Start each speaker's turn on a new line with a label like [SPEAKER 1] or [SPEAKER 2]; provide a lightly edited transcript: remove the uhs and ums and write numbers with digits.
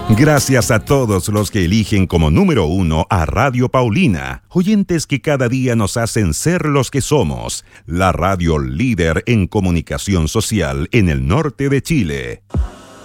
[SPEAKER 1] Gracias a todos los que eligen como número 1 a Radio Paulina, oyentes que cada día nos hacen ser los que somos, la radio líder en comunicación social en el norte de Chile.